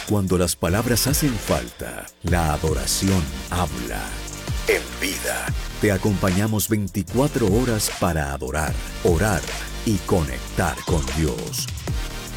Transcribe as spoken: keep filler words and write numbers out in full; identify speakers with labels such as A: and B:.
A: Cuando las palabras hacen falta, la adoración habla. En Vida, te acompañamos veinticuatro horas para adorar, orar y conectar con Dios.